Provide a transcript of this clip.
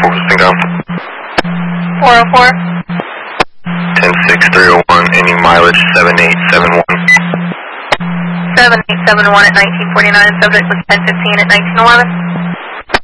focusing down. 404. 106-301, any mileage 7871. 7871 at 1949, subject was 1015 at 1911.